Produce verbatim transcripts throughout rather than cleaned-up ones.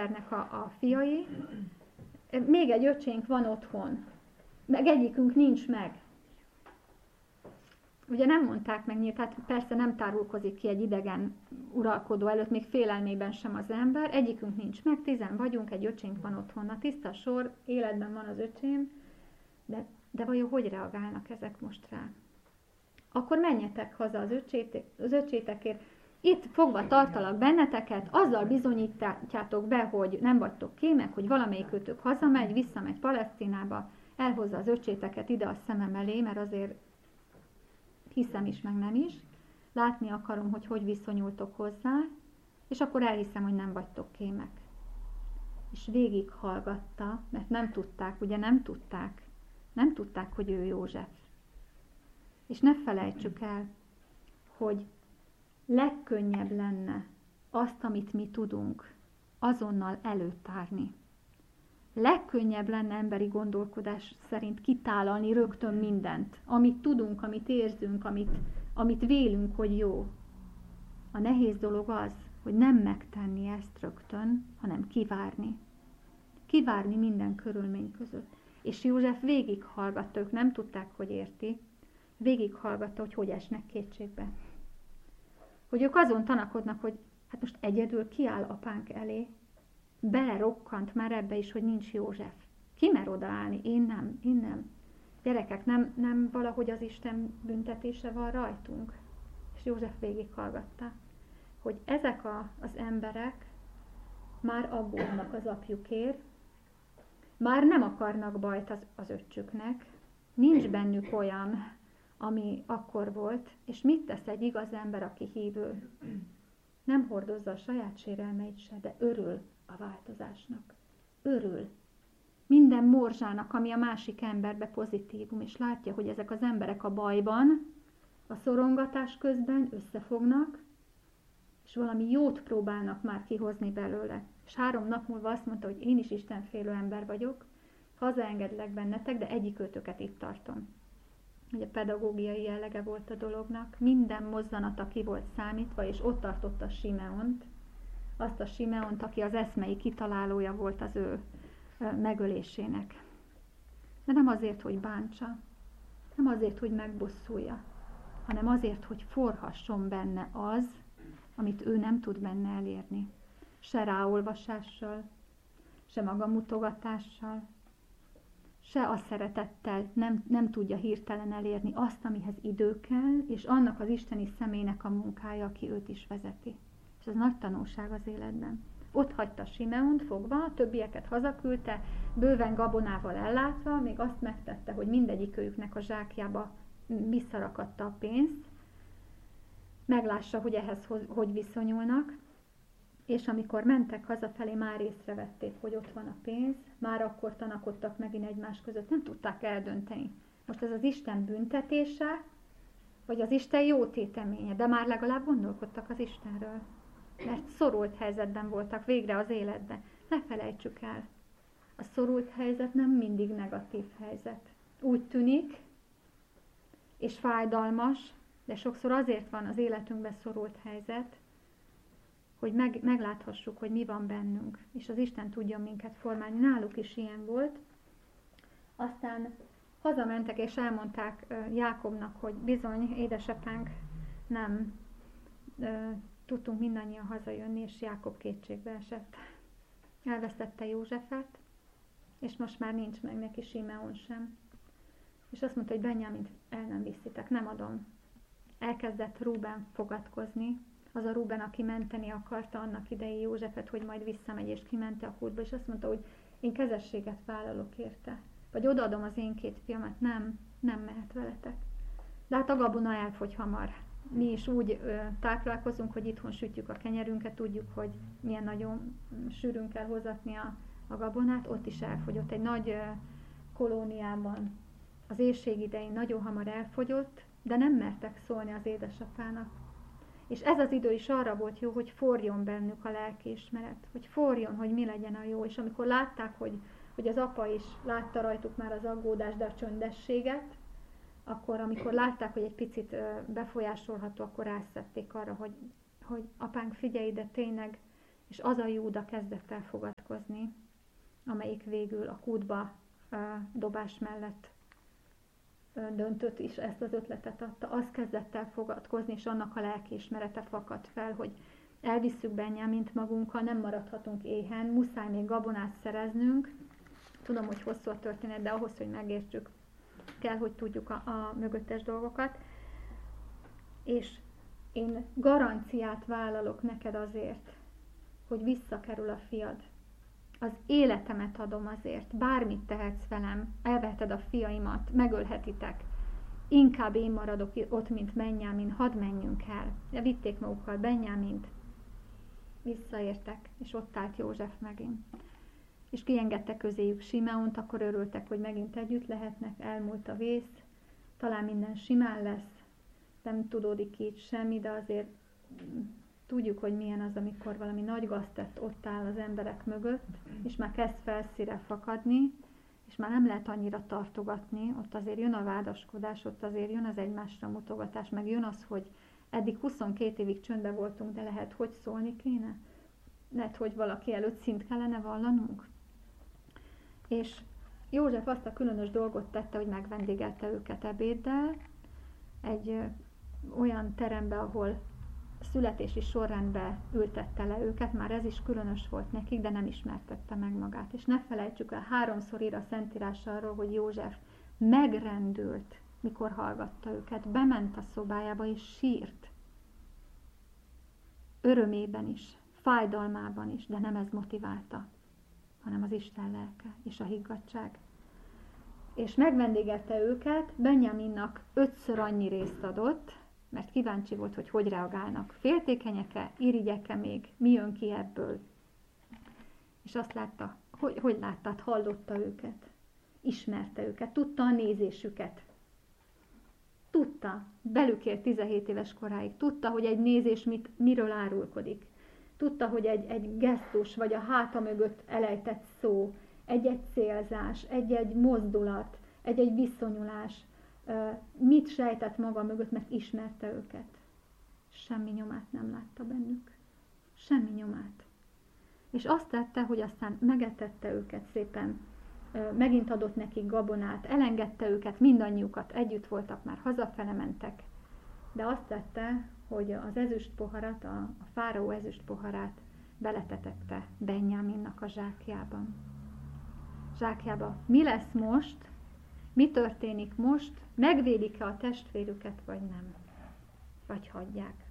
Potifernek a, a fiai, még egy öcsénk van otthon, meg egyikünk nincs meg. Ugye nem mondták meg nyílt, hát persze nem tárulkozik ki egy idegen uralkodó előtt, még félelmében sem az ember, egyikünk nincs meg, tizen vagyunk, egy öcsénk van otthon, a tiszta sor, életben van az öcsém, de, de vajon hogy reagálnak ezek most rá? Akkor menjetek haza az, öcsétek, az öcsétekért, itt fogva tartalak benneteket, azzal bizonyítjátok be, hogy nem vagytok kémek, hogy valamelyikőtök hazamegy, visszamegy Palesztinába, elhozza az öcséteket ide a szemem elé, mert azért hiszem is, meg nem is, látni akarom, hogy hogy viszonyultok hozzá, és akkor elhiszem, hogy nem vagytok kémek. És végighallgatta, mert nem tudták, ugye nem tudták, nem tudták, hogy ő József. És ne felejtsük el, hogy legkönnyebb lenne azt, amit mi tudunk, azonnal előtárni. Legkönnyebb lenne emberi gondolkodás szerint kitálalni rögtön mindent, amit tudunk, amit érzünk, amit, amit vélünk, hogy jó. A nehéz dolog az, hogy nem megtenni ezt rögtön, hanem kivárni. Kivárni minden körülmény között. És József végighallgatta, ők nem tudták, hogy érti, végighallgatta, hogy hogy esnek kétségbe. Hogy ők azon tanakodnak, hogy hát most egyedül kiáll apánk elé, belerokkant már ebbe is, hogy nincs József. Ki mer odaállni? Én nem, én nem. Gyerekek, nem, nem valahogy az Isten büntetése van rajtunk? És József végighallgatta, hogy ezek a, az emberek már aggódnak az apjukért, már nem akarnak bajt az, az öccsüknek, nincs bennük olyan, ami akkor volt, és mit tesz egy igaz ember, aki hívő? Nem hordozza a saját sérelmeit se, de örül a változásnak. Örül. Minden morzsának, ami a másik emberbe pozitívum, és látja, hogy ezek az emberek a bajban, a szorongatás közben összefognak, és valami jót próbálnak már kihozni belőle. És három nap múlva azt mondta, hogy én is istenfélő ember vagyok, hazaengedlek bennetek, de egyikőtöket itt tartom. Ugye pedagógiai jellege volt a dolognak, minden mozzanata ki volt számítva, és ott tartotta Simeont, azt a Simeont, aki az eszmei kitalálója volt az ő megölésének. De nem azért, hogy bántsa, nem azért, hogy megbosszulja, hanem azért, hogy forhasson benne az, amit ő nem tud benne elérni. Se ráolvasással, se magamutogatással, se a szeretettel nem, nem tudja hirtelen elérni azt, amihez idő kell, és annak az isteni személynek a munkája, aki őt is vezeti. És ez nagy tanulság az életben. Ott hagyta Simeont fogva, a többieket hazaküldte, bőven gabonával ellátva, még azt megtette, hogy mindegyik őjüknek a zsákjába visszarakatta a pénzt, meglássa, hogy ehhez hogy viszonyulnak, és amikor mentek hazafelé, már észrevették, hogy ott van a pénz, már akkor tanakodtak megint egymás között, nem tudták eldönteni. Most ez az Isten büntetése, vagy az Isten jó téteménye, de már legalább gondolkodtak az Istenről. Mert szorult helyzetben voltak végre az életben. Ne felejtsük el, a szorult helyzet nem mindig negatív helyzet. Úgy tűnik, és fájdalmas, de sokszor azért van az életünkben szorult helyzet, hogy meg, megláthassuk, hogy mi van bennünk, és az Isten tudjon minket formálni. Náluk is ilyen volt. Aztán hazamentek, és elmondták uh, Jákobnak, hogy bizony, édesapánk, nem uh, tudtunk mindannyian hazajönni, és Jákob kétségbe esett. Elvesztette Józsefet, és most már nincs meg neki Simeon sem. És azt mondta, hogy Benjamint el nem viszitek, nem adom. Elkezdett Rúben fogadkozni, az a Rúben, aki menteni akarta annak idején Józsefet, hogy majd visszamegy, és kimente a kútba, és azt mondta, hogy én kezességet vállalok érte. Vagy odaadom az én két fiamat, nem, nem mehet veletek. De hát a gabona elfogy hamar. Mi is úgy ö, táplálkozunk, hogy itthon sütjük a kenyerünket, tudjuk, hogy milyen nagyon sűrűn kell hozatni a, a gabonát, ott is elfogyott. Egy nagy ö, kolóniában az éhség idején nagyon hamar elfogyott, de nem mertek szólni az édesapának. És ez az idő is arra volt jó, hogy forjon bennük a lelkiismeret, hogy forjon, hogy mi legyen a jó. És amikor látták, hogy, hogy az apa is látta rajtuk már az aggódást, de a csöndességet, akkor amikor látták, hogy egy picit befolyásolható, akkor rászedték arra, hogy, hogy apánk, figyelj, de tényleg És az a Júda kezdett el fogadkozni, amelyik végül a kútba uh, dobás mellett uh, döntött, és ezt az ötletet adta. Az kezdett el fogadkozni, és annak a lelkiismerete fakadt fel, hogy elvisszük Benjamint magunkkal, nem maradhatunk éhen, muszáj még gabonát szereznünk. Tudom, hogy hosszú a történet, de ahhoz, hogy megértsük, kell, hogy tudjuk a, a mögöttes dolgokat. És én garanciát vállalok neked azért, hogy visszakerül a fiad. Az életemet adom azért, bármit tehetsz velem, elveheted a fiaimat, megölhetitek. Inkább én maradok ott, mint Benjamin, hadd menjünk el. De vitték magukkal Benjamint, visszaértek, és ott állt József megint. És kiengedte közéjük Simeont, akkor örültek, hogy megint együtt lehetnek, elmúlt a vész, talán minden simán lesz, nem tudódik így semmi, de azért tudjuk, hogy milyen az, amikor valami nagy gaztett ott áll az emberek mögött, és már kezd felszíre fakadni, és már nem lehet annyira tartogatni, ott azért jön a vádaskodás, ott azért jön az egymásra mutogatás, meg jön az, hogy eddig huszonkét évig csöndben voltunk, de lehet, hogy szólni kéne? Lehet, hogy valaki előtt szint kellene vallanunk? És József azt a különös dolgot tette, hogy megvendégelte őket ebéddel, egy ö, olyan terembe, ahol születési sorrendbe ültette le őket, már ez is különös volt nekik, de nem ismertette meg magát. És ne felejtsük el, háromszor ír a Szentírás arról, hogy József megrendült, mikor hallgatta őket, bement a szobájába és sírt. Örömében is, fájdalmában is, de nem ez motiválta, hanem az Isten lelke és a higgadtság. És megvendégelte őket, Benjaminnak ötször annyi részt adott, mert kíváncsi volt, hogy hogy reagálnak. Féltékenyek-e, irigyek-e még, mi jön ki ebből. És azt látta, hogy, hogy látta, hát hallotta őket, ismerte őket, tudta a nézésüket. Tudta, belük ért tizenhét éves koráig, tudta, hogy egy nézés mit, miről árulkodik. Tudta, hogy egy, egy gesztus, vagy a háta mögött elejtett szó, egy-egy célzás, egy-egy mozdulat, egy-egy viszonyulás, mit sejtett maga mögött, mert ismerte őket. Semmi nyomát nem látta bennük. Semmi nyomát. És azt tette, hogy aztán megetette őket szépen, megint adott nekik gabonát, elengedte őket, mindannyiukat, együtt voltak, már hazafele mentek. De azt tette, hogy az ezüst poharat, a, a fáraó ezüst poharát beletetette Benjaminnak a zsákjában. Zsákjába. Mi lesz most? Mi történik most? Megvédik-e a testvérüket, vagy nem? Vagy hagyják?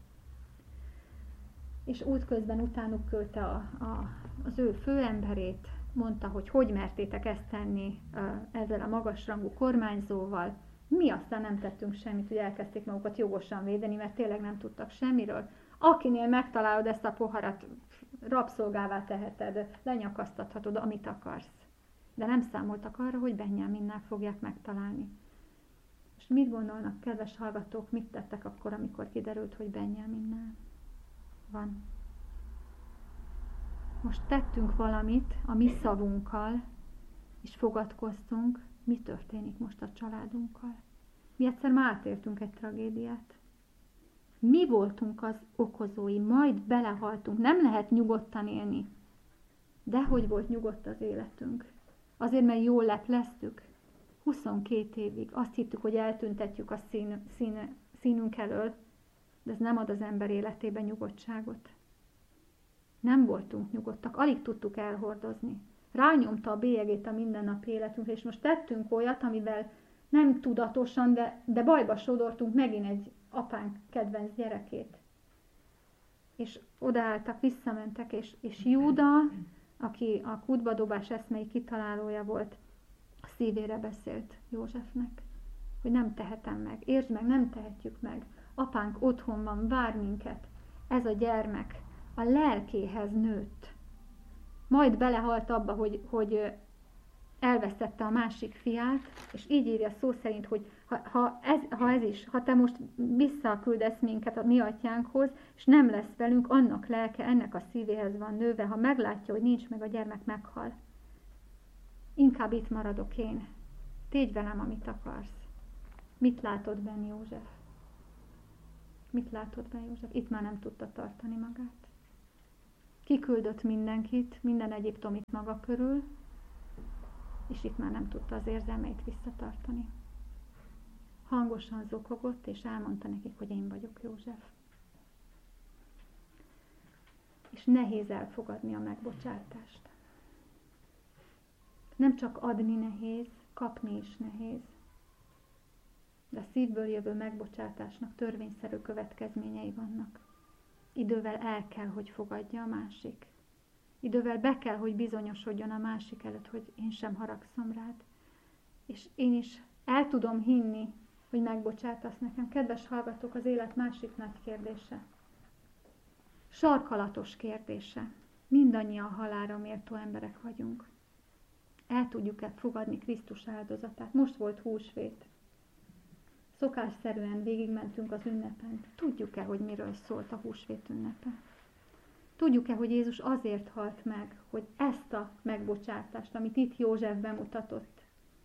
És útközben utánuk küldte a, a, az ő főemberét, mondta, hogy hogy mertétek ezt tenni uh, ezzel a magasrangú kormányzóval. Mi aztán nem tettünk semmit, hogy elkezdték magukat jogosan védeni, mert tényleg nem tudtak semmiről. Akinél megtalálod ezt a poharat, rabszolgává teheted, lenyakasztathatod, amit akarsz. De nem számoltak arra, hogy Benjaminnál fogják megtalálni. És mit gondolnak, kedves hallgatók, mit tettek akkor, amikor kiderült, hogy Benjaminnál van? Most tettünk valamit a mi szavunkkal, és fogadkoztunk, mi történik most a családunkkal. Mi egyszer már átéltünk egy tragédiát. Mi voltunk az okozói, majd belehaltunk, nem lehet nyugodtan élni. De hogy volt nyugodt az életünk? Azért, mert jól lepleztük. huszonkét évig azt hittük, hogy eltüntetjük a szín, szín, színünk elől, de ez nem ad az ember életében nyugodtságot. Nem voltunk nyugodtak, alig tudtuk elhordozni. Rányomta a bélyegét a mindennapi életünkre, és most tettünk olyat, amivel nem tudatosan, de, de bajba sodortunk megint egy apánk kedvenc gyerekét. És odaálltak, visszamentek, és, és Júda, aki a kútbadobás eszmei kitalálója volt, a szívére beszélt Józsefnek, hogy nem tehetem meg, értsd meg, nem tehetjük meg. Apánk otthon van, vár minket. Ez a gyermek a lelkéhez nőtt. Majd belehalt abba, hogy, hogy elvesztette a másik fiát, és így írja szó szerint, hogy ha, ha, ez, ha ez is, ha te most visszaküldesz minket a mi atyánkhoz, és nem lesz velünk, annak lelke, ennek a szívéhez van nőve, ha meglátja, hogy nincs meg, a gyermek meghal. Inkább itt maradok én. Tégy velem, amit akarsz. Mit látod benne, József? Mit látod benne, József? Itt már nem tudta tartani magát. Kiküldött mindenkit, minden egyiptomit maga körül, és itt már nem tudta az érzelmeit visszatartani. Hangosan zokogott, és elmondta nekik, hogy én vagyok József. És nehéz elfogadni a megbocsátást. Nem csak adni nehéz, kapni is nehéz. De a szívből jövő megbocsátásnak törvényszerű következményei vannak. Idővel el kell, hogy fogadja a másik. Idővel be kell, hogy bizonyosodjon a másik előtt, hogy én sem haragszom rád. És én is el tudom hinni, hogy megbocsátasz nekem. Kedves hallgatók, az élet másik nagy kérdése. Sarkalatos kérdése. Mindannyian halálra méltó emberek vagyunk. El tudjuk-e fogadni Krisztus áldozatát? Most volt húsvét. Szokásszerűen végigmentünk az ünnepen. Tudjuk-e, hogy miről szólt a húsvét ünnepe? Tudjuk-e, hogy Jézus azért halt meg, hogy ezt a megbocsátást, amit itt József bemutatott,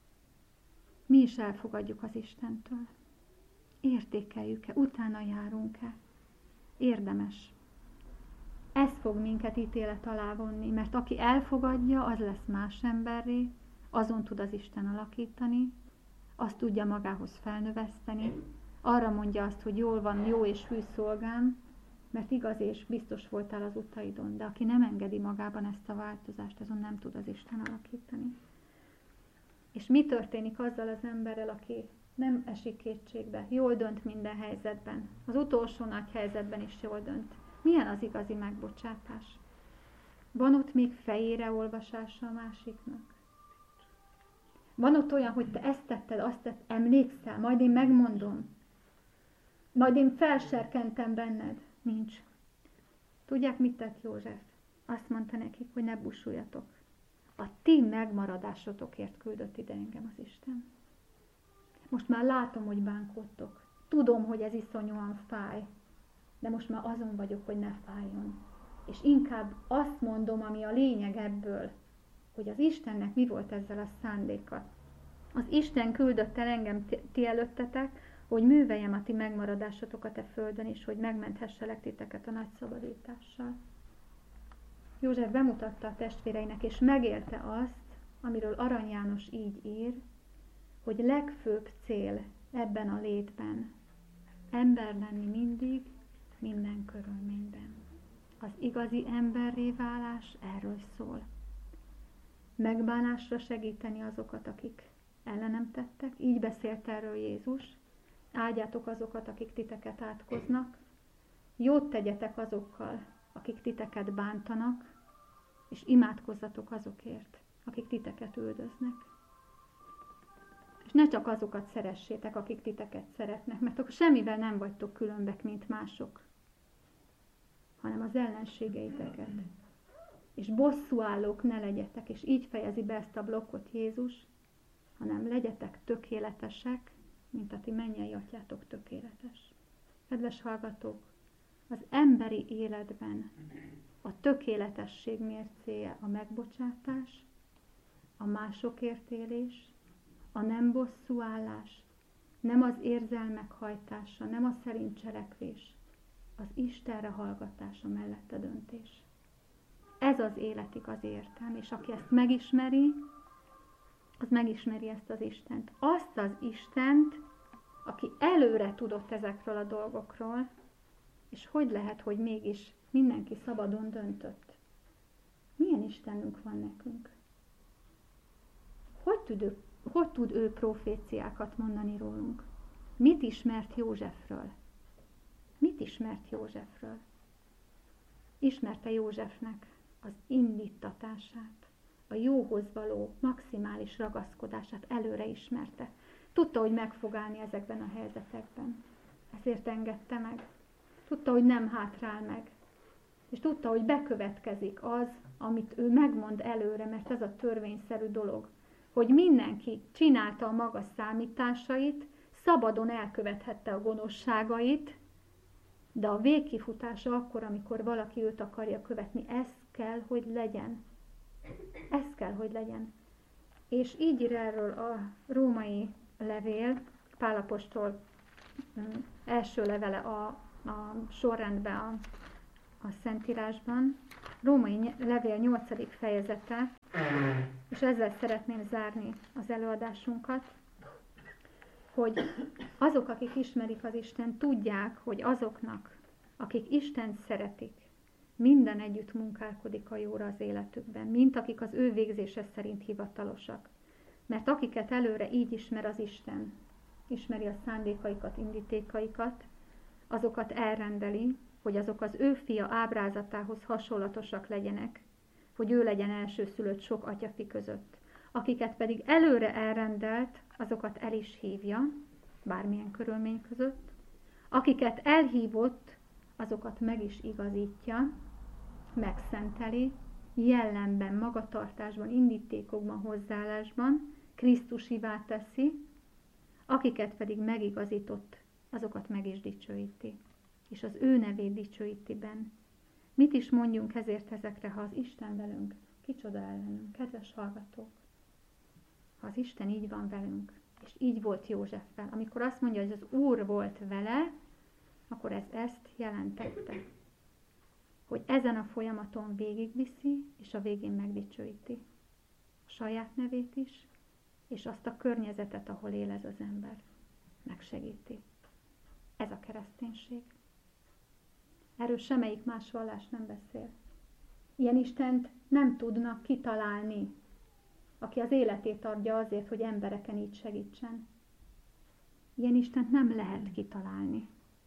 mi is elfogadjuk az Istentől? Értékeljük-e? Utána járunk-e? Érdemes. Ez fog minket ítélet alá vonni, mert aki elfogadja, az lesz más emberré, azon tud az Isten alakítani, azt tudja magához felnöveszteni, arra mondja azt, hogy jól van, jó és hű szolgám, mert igaz és biztos voltál az utaidon, de aki nem engedi magában ezt a változást, azon nem tud az Isten alakítani. És mi történik azzal az emberrel, aki nem esik kétségbe, jól dönt minden helyzetben, az utolsó nagy helyzetben is jól dönt? Milyen az igazi megbocsátás? Van ott még fejére olvasása a másiknak? Van ott olyan, hogy te ezt tetted, azt tetted, emlékszel, majd én megmondom. Majd én felserkentem benned. Nincs. Tudják, mit tett József? Azt mondta nekik, hogy ne búsuljatok. A ti megmaradásotokért küldött ide engem az Isten. Most már látom, hogy bánkódtok. Tudom, hogy ez iszonyúan fáj. De most már azon vagyok, hogy ne fájjon. És inkább azt mondom, ami a lényeg ebből, hogy az Istennek mi volt ezzel a szándéka. Az Isten küldött el engem ti előttetek, hogy műveljem a ti megmaradásotokat e földön, és hogy megmenthesselek titeket a nagy szabadítással. József bemutatta a testvéreinek, és megélte azt, amiről Arany János így ír, hogy legfőbb cél ebben a létben ember lenni mindig, minden körülményben. Az igazi emberré válás erről szól. Megbánásra segíteni azokat, akik ellenem tettek. Így beszélt erről Jézus. Áldjátok azokat, akik titeket átkoznak. Jót tegyetek azokkal, akik titeket bántanak, és imádkozzatok azokért, akik titeket üldöznek. És ne csak azokat szeressétek, akik titeket szeretnek, mert akkor semmivel nem vagytok különbek, mint mások, hanem az ellenségeiteket. És bosszúállók ne legyetek, és így fejezi be ezt a blokkot Jézus, hanem legyetek tökéletesek, mint a ti mennyei atyátok tökéletes. Kedves hallgatók, az emberi életben a tökéletesség mércéje a megbocsátás, a másokért élés, a nem bosszúállás, nem az érzelmek hajtása, nem a szerint cselekvés, az Istenre hallgatása mellett a döntés. Ez az élet igaz értelme, és aki ezt megismeri, az megismeri ezt az Istent. Azt az Istent, aki előre tudott ezekről a dolgokról, és hogy lehet, hogy mégis mindenki szabadon döntött. Milyen Istenünk van nekünk? Hogy tud ő, hogy tud ő proféciákat mondani rólunk? Mit ismert Józsefről? Mit ismert Józsefről? Ismerte Józsefnek az indítatását, a jóhoz való maximális ragaszkodását előre ismerte. Tudta, hogy meg fog állni ezekben a helyzetekben. Ezért engedte meg. Tudta, hogy nem hátrál meg. És tudta, hogy bekövetkezik az, amit ő megmond előre, mert ez a törvényszerű dolog, hogy mindenki csinálta a maga számításait, szabadon elkövethette a gonoszságait, de a végkifutása akkor, amikor valaki őt akarja követni, ez kell, hogy legyen. Ez kell, hogy legyen. És így ír erről a római levél, Pál apostol első levele a, a sorrendben, a, a Szentírásban. Római levél nyolcadik fejezete, és ezzel szeretném zárni az előadásunkat, hogy azok, akik ismerik az Isten, tudják, hogy azoknak, akik Istent szeretik, minden együtt munkálkodik a jóra az életükben, mint akik az ő végzése szerint hivatalosak. Mert akiket előre így ismer az Isten, ismeri a szándékaikat, indítékaikat, azokat elrendeli, hogy azok az ő fia ábrázatához hasonlatosak legyenek, hogy ő legyen elsőszülött sok atyafi között. Akiket pedig előre elrendelt, azokat el is hívja, bármilyen körülmény között. Akiket elhívott, azokat meg is igazítja, megszenteli, jellemben, magatartásban, indítékokban, hozzáállásban, Krisztusivá teszi, akiket pedig megigazított, azokat meg is dicsőíti, és az ő nevét dicsőíti benn. Mit is mondjunk ezért ezekre, ha az Isten velünk, kicsoda ellenünk, kedves hallgatók? Ha az Isten így van velünk, és így volt Józseffel, amikor azt mondja, hogy az Úr volt vele, akkor ez ezt jelentette, hogy ezen a folyamaton végigviszi, és a végén megdicsőíti a saját nevét is, és azt a környezetet, ahol él ez az ember, megsegíti. Ez a kereszténység. Erről semmelyik más vallás nem beszél. Ilyen Istent nem tudnak kitalálni, aki az életét adja azért, hogy embereken így segítsen. Ilyen Istent nem lehet kitalálni.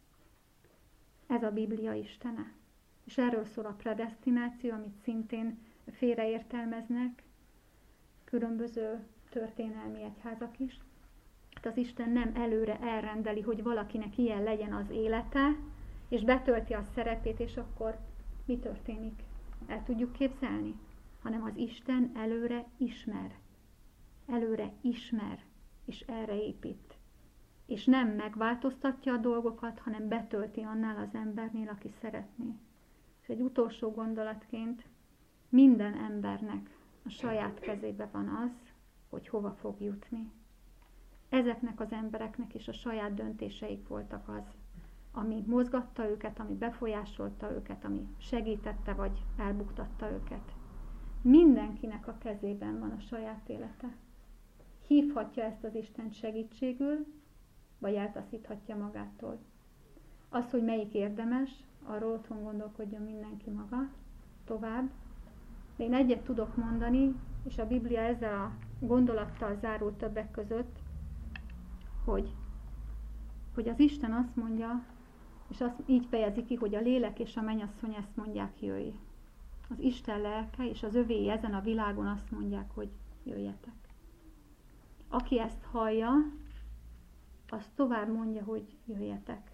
Ez a Biblia Istene. És erről szól a predesztináció, amit szintén félreértelmeznek különböző történelmi egyházak is. Hát az Isten nem előre elrendeli, hogy valakinek ilyen legyen az élete, és betölti a szerepét, és akkor mi történik? El tudjuk képzelni? Hanem az Isten előre ismer. Előre ismer, és erre épít. És nem megváltoztatja a dolgokat, hanem betölti annál az embernél, aki szeretné. És egy utolsó gondolatként minden embernek a saját kezébe van az, hogy hova fog jutni. Ezeknek az embereknek is a saját döntéseik voltak az, ami mozgatta őket, ami befolyásolta őket, ami segítette vagy elbuktatta őket. Mindenkinek a kezében van a saját élete. Hívhatja ezt az Istent segítségül, vagy eltaszíthatja magától. Az, hogy melyik érdemes, arról otthon gondolkodjon mindenki maga tovább. De én egyet tudok mondani, és a Biblia ezzel a gondolattal zárul többek között, hogy, hogy az Isten azt mondja, és azt így fejezi ki, hogy a lélek és a mennyasszony ezt mondják, jöjj. Az Isten lelke és az övéi ezen a világon azt mondják, hogy jöjjetek. Aki ezt hallja, az tovább mondja, hogy jöjjetek.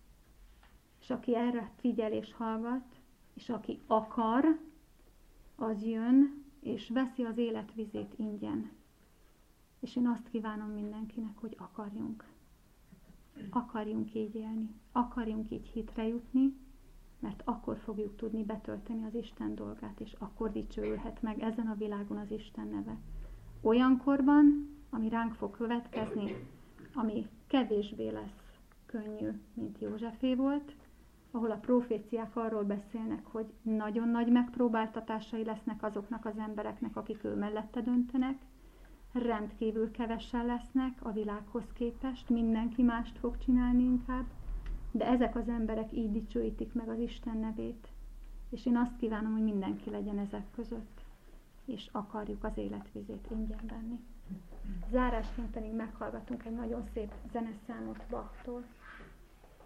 És aki erre figyel és hallgat, és aki akar, az jön, és veszi az élet vizét ingyen. És én azt kívánom mindenkinek, hogy akarjunk. Akarjunk így élni. Akarjunk így hitre jutni, mert akkor fogjuk tudni betölteni az Isten dolgát, és akkor dicsőülhet meg ezen a világon az Isten neve. Olyankorban, ami ránk fog következni, ami kevésbé lesz könnyű, mint Józsefé volt, ahol a proféciák arról beszélnek, hogy nagyon nagy megpróbáltatásai lesznek azoknak az embereknek, akik ő mellette döntenek, rendkívül kevesen lesznek a világhoz képest, mindenki mást fog csinálni inkább, de ezek az emberek így dicsőítik meg az Isten nevét. És én azt kívánom, hogy mindenki legyen ezek között, és akarjuk az életvizét ingyen venni. Zárásként pedig meghallgatunk egy nagyon szép zeneszámot Bachtól.